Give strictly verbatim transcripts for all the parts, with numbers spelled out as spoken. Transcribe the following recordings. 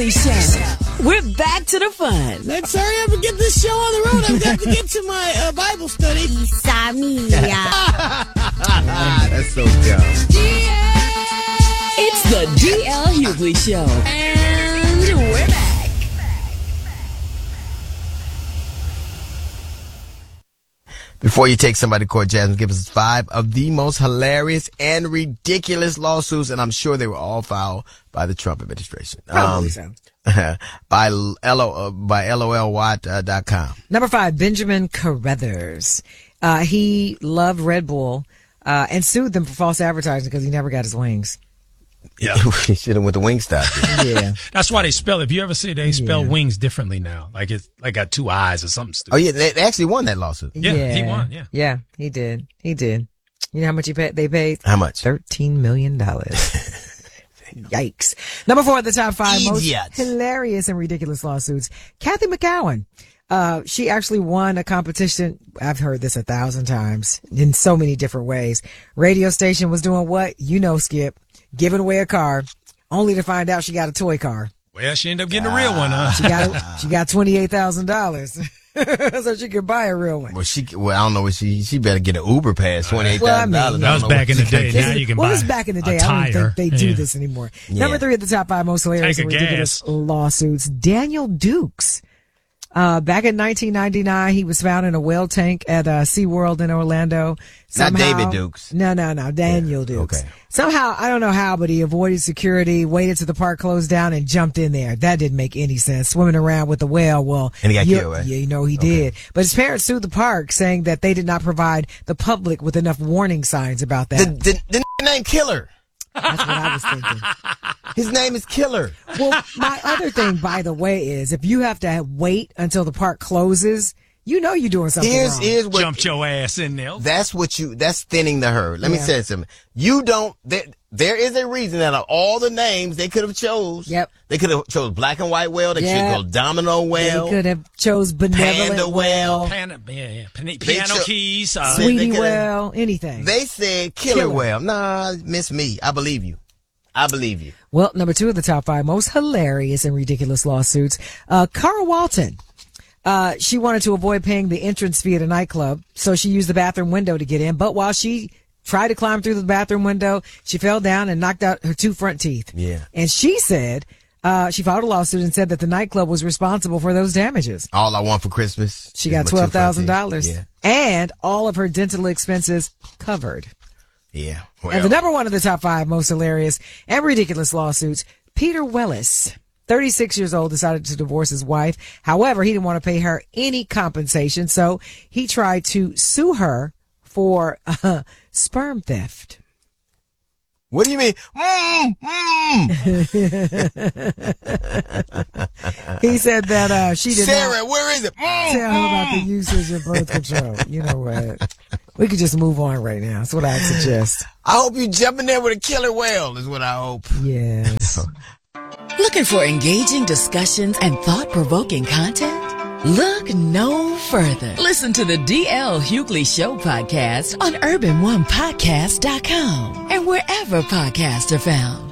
Hughley Show. We're back to the fun. Let's hurry up and get this show on the road. I've got to get to my uh, Bible study. Isa mia. That's so dumb. It's the D L Hughley Show. And we're back. Before you take somebody to court, Jasmine, give us five of the most hilarious and ridiculous lawsuits, and I'm sure they were all filed by the Trump administration. Probably um, so. by L O uh, by L O L Watt dot com. Number five, Benjamin Carruthers. Uh, he loved Red Bull uh, and sued them for false advertising because he never got his wings. Yeah. He should have went to Wingstop. Yeah. That's why they spell it. If you ever see, they spell Yeah. wings differently now. Like it's like got two eyes or something stupid. Oh, yeah, they, they actually won that lawsuit. Yeah, he won, yeah. Yeah, he did. He did. You know how much he paid? They paid? How much? thirteen million dollars. Yikes. Number four at the top five most Idiots. hilarious and ridiculous lawsuits. Kathy McCowan. Uh, she actually won a competition. I've heard this a thousand times in so many different ways. Radio station was doing what? You know, Skip. Giving away a car, only to find out she got a toy car. Well, she ended up getting a real one, huh? She got she got twenty-eight thousand dollars. So she could buy a real one. Well, she, well, I don't know what she, she better get an Uber pass, twenty-eight thousand dollars. Well, I mean, that was back in the day. Now you can well, buy it was back in the day. a I don't tire. think they do Yeah. this anymore. Yeah. Number three at the top five most hilarious Tank and of ridiculous gas. lawsuits. Daniel Dukes. Uh, back in nineteen ninety-nine, he was found in a whale tank at uh, SeaWorld in Orlando. Not David Dukes. No, no, no. Daniel Yeah, Dukes. okay. Somehow, I don't know how, but he avoided security, waited till the park closed down, and jumped in there. That didn't make any sense. Swimming around with the whale. Well, And he got you, killed, right? Yeah, you know, he did. But his parents sued the park, saying that they did not provide the public with enough warning signs about that. The, the, the name Killer. That's what I was thinking. His name is Killer. Well, my other thing, by the way, is if you have to wait until the park closes, you know you're doing something Here's, wrong. here's what, Jumped your ass in there. that's what you, that's thinning the herd. Let me Yeah. say something. You don't, there, there is a reason that of all the names they could have chose. Yep. They could have chose Black and White Whale. They Yep. should have go Domino Whale. They could have chose benevolent Panda whale, Whale. Piano, yeah, yeah. Piano, piano cho- keys. Uh, Sweet. sweetie they could've- whale, anything. They said Killer, Killer. Whale. Nah, miss me. I believe you. I believe you. Well, number two of the top five most hilarious and ridiculous lawsuits. Uh, Cara Walton. Uh, she wanted to avoid paying the entrance fee at a nightclub, so she used the bathroom window to get in. But while she tried to climb through the bathroom window, she fell down and knocked out her two front teeth. Yeah. And she said, uh, she filed a lawsuit and said that the nightclub was responsible for those damages. All I want for Christmas. She is got my two twelve thousand front dollars teeth. and all of her dental expenses covered. Yeah. Yeah. And the number one of the top five most hilarious and ridiculous lawsuits, Peter Wellis, thirty-six years old, decided to divorce his wife. However, he didn't want to pay her any compensation, so he tried to sue her for uh, sperm theft. What do you mean? Mm, mm. He said that uh, she did Sarah, not where is it? Mm, tell him about the mm. usage of birth control. You know what? We could just move on right now. That's what I suggest. I hope you jump in there with a killer whale is what I hope. Yes. Looking for engaging discussions and thought-provoking content? Look no further. Listen to the D L Hughley Show podcast on urban one podcast dot com and wherever podcasts are found.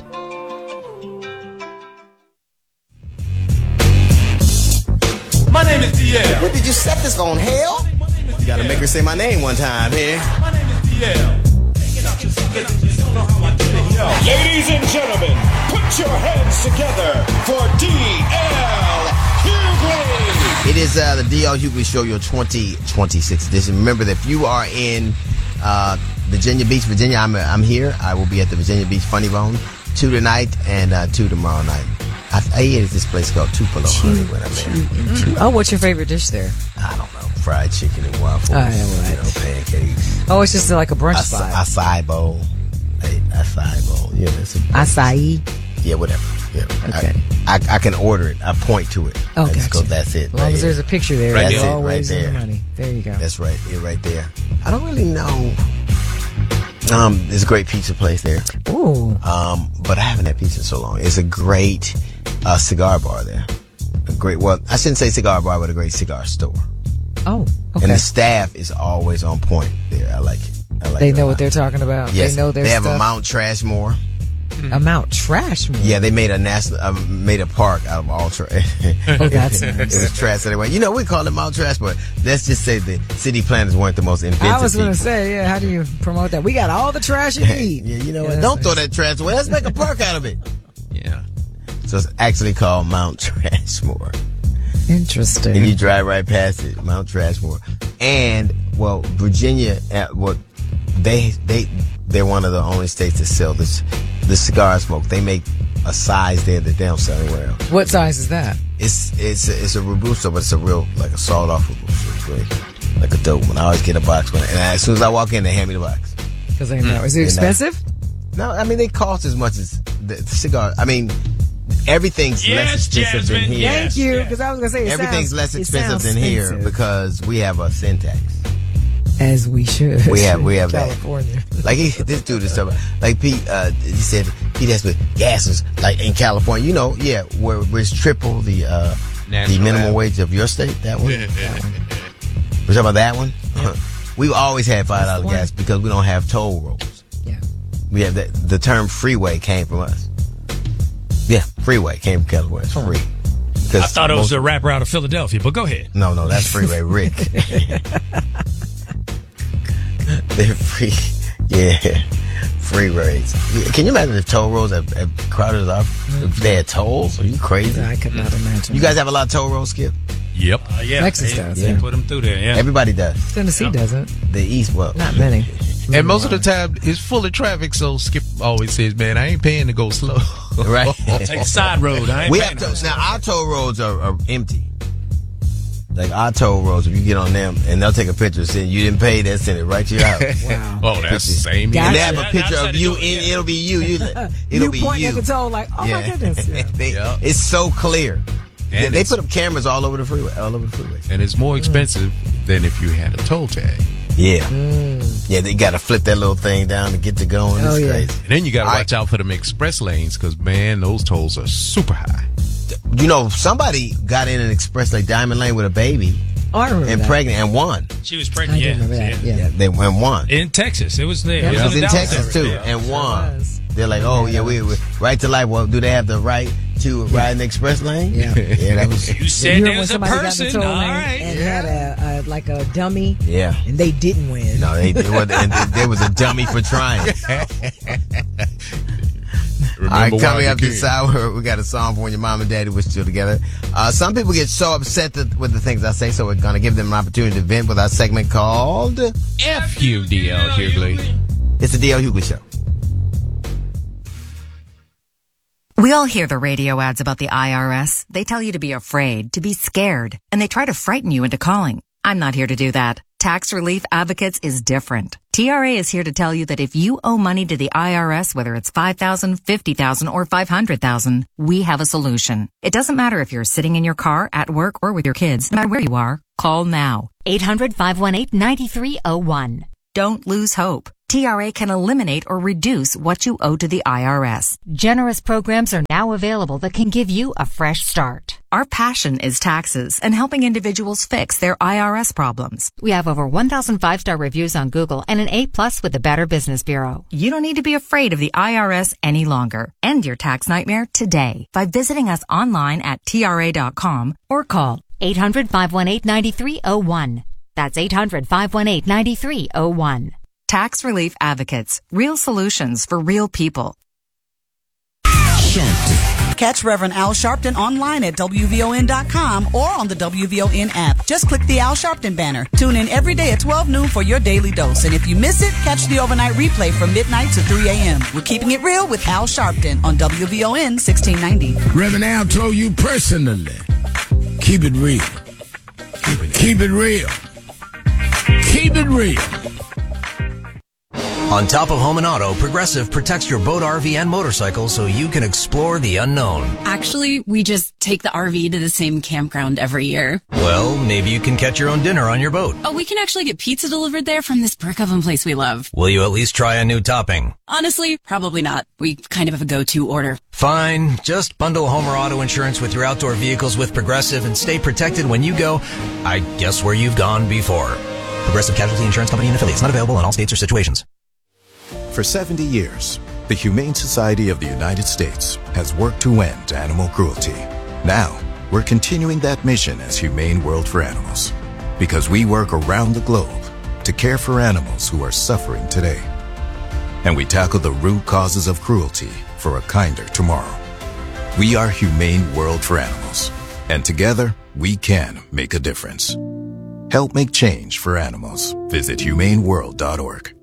My name is D L. What did you set this on, hell? You gotta make her say my name one time here. My name is D L. Ladies and gentlemen, put your hands together for D L Hughley. It is uh, the D L Hughley Show, your twenty twenty-six edition. Remember that if you are in uh, Virginia Beach, Virginia, I'm, I'm here. I will be at the Virginia Beach Funny Bone, two tonight and uh, two tomorrow night. I, I ate at this place called Tupelo Honey when I'm there. Oh, what's your favorite dish there? I don't know, fried chicken and waffles, Oh, yeah, you know, pancakes, Oh, it's just like a brunch Aca- spot. acai bowl, hey, acai bowl. Yeah, that's a, Acai. yeah, whatever. Yeah, Okay. I, I, I can order it. I point to it. Oh, I just gotcha. go, that's it. As long right as there's here. a picture there, Right it's there, always right in the there. money. There you go. That's right. You're right there. I don't really know. Um, there's a great pizza place there. Ooh. Um, but I haven't had pizza in so long. It's a great uh, cigar bar there. A great, well, I shouldn't say cigar bar, but a great cigar store. Oh, And okay. the staff is always on point there. I like it. I like They it a know lot. what they're talking about. Yes, They know their they have stuff. a Mount Trashmore. A Mount Trashmore. Yeah, they made a national, uh, made a park out of all trash. Oh, that's It nice. was trash anyway. You know, we call it Mount Trashmore. Let's just say the city planners weren't the most inventive I was going to people. say, yeah, how do you promote that? We got all the trash you need. Yeah, you know Yeah, what? that's Don't nice. throw that trash away. Let's make a park out of it. Yeah. So it's actually called Mount Trashmore. Interesting. And you drive right past it, Mount Trashmore. And, well, Virginia, uh, well, they, they, they're one of the only states that sell this, the cigar smoke. They make a size there that they don't sell anywhere else. What size is that? It's, it's, a, it's a Robusto, but it's a real, like a sawed off Robusto. It's really like a dope one. I always get a box one. And as soon as I walk in, they hand me the box. Because they know. Is it They know. expensive? No, I mean, they cost as much as the, the cigar. I mean, everything's Yes, less expensive than Jasmine, here. yes. Thank you. Because I was going to say, it Everything's sounds, less it expensive sounds than here expensive. because we have a syntax. As we should. We have, we have that. California. Like he, this dude is talking. Like Pete, uh, he said Pete has with gases. Like in California, you know, yeah, where, where it's triple the uh, the National minimum average. wage of your state. That one. That one. We're talking about that one. We've always had five dollar That's the gas because we don't have toll roads. Yeah. We have that. The term freeway came from us. Yeah, freeway came from California. It's free. I thought it was a rapper out of Philadelphia, but go ahead. No, no, that's Freeway Rick. They're free. Yeah. Free rates. Can you imagine if toll roads at, at Crowder's off? If they had tolls? Are you crazy? I could not imagine. You guys have a lot of toll roads, Skip? Yep. Uh, yeah, Texas they, does, They yeah. put them through there, yeah. Everybody does. Tennessee Yeah. doesn't. The East, well. Not many. And most of the time, it's full of traffic, so Skip always says, man, I ain't paying to go slow. Right? Take the side road. I ain't We paying have no- to, now, our toll roads are, are empty. Like our toll roads, if you get on them and they'll take a picture saying you didn't pay, they'll send it right to your house. Wow. Oh, that's the same here. And they Gotcha. have a That- picture that's how of they you do it, in, yeah. it'll be you. you it'll you be point you. at the toll like, oh my goodness. Yeah. They- Yeah. It's so clear. And They, they it's- put up cameras all over the freeway, all over the freeway. And it's more expensive than if you had a toll tag. Yeah. Yeah, they got to flip that little thing down to get to going. It's Oh, yeah. crazy. And then you got to All watch out for them express lanes because, man, those tolls are super high. You know, somebody got in an express like Diamond Lane with a baby Oh, I remember and that. pregnant and won. She was I pregnant, do yeah. remember that. yeah. Yeah. They went won. In Texas. It was there. Yeah. It It was in in the Dallas Texas area, too, yeah. and won. was. They're like, oh yeah, we, we right to life. Well, do they have the right to ride in the express lane? Yeah. yeah, that was. You said You there remember when was a somebody got in person. the toll All lane right. and had a, a like a dummy, Yeah. and they didn't win. No, they, they were, and there was a dummy for trying. Remember All right, why coming you up this could. hour, we got a song for when your mom and daddy were still together. Uh, some people get so upset that, with the things I say, so we're going to give them an opportunity to vent with our segment called F you, D L Hughley. It's the D L Hughley Show. We all hear the radio ads about the I R S. They tell you to be afraid, to be scared, and they try to frighten you into calling. I'm not here to do that. Tax Relief Advocates is different. T R A is here to tell you that if you owe money to the I R S, whether it's five thousand dollars, fifty thousand dollars, or five hundred thousand dollars, we have a solution. It doesn't matter if you're sitting in your car, at work, or with your kids. No matter where you are, call now. eight hundred, five one eight, nine three zero one. Don't lose hope. T R A can eliminate or reduce what you owe to the I R S. Generous programs are now available that can give you a fresh start. Our passion is taxes and helping individuals fix their I R S problems. We have over one thousand five-star reviews on Google and an A plus with the Better Business Bureau. You don't need to be afraid of the I R S any longer. End your tax nightmare today by visiting us online at T R A dot com Or call eight hundred, five one eight, nine three zero one. That's eight hundred, five one eight, nine three zero one. Tax Relief Advocates. Real solutions for real people. Catch Reverend Al Sharpton online at W V O N dot com or on the W V O N app. Just click the Al Sharpton banner. Tune in every day at twelve noon for your daily dose. And if you miss it, catch the overnight replay from midnight to three a.m. We're keeping it real with Al Sharpton on W V O N sixteen ninety. Reverend Al told you personally, keep it real. Keep it real. Keep it real. On top of home and auto, Progressive protects your boat, R V, and motorcycle so you can explore the unknown. Actually, we just take the R V to the same campground every year. Well, maybe you can catch your own dinner on your boat. Oh, we can actually get pizza delivered there from this brick oven place we love. Will you at least try a new topping? Honestly, probably not. We kind of have a go-to order. Fine. Just bundle home or auto insurance with your outdoor vehicles with Progressive and stay protected when you go, I guess, where you've gone before. Progressive Casualty Insurance Company and affiliates. Not available in all states or situations. For seventy years, The Humane Society of the United States has worked to end animal cruelty. Now, we're continuing that mission as Humane World for Animals, because we work around the globe to care for animals who are suffering today. And we tackle the root causes of cruelty for a kinder tomorrow. We are Humane World for Animals, and together we can make a difference. Help make change for animals. Visit humane world dot org.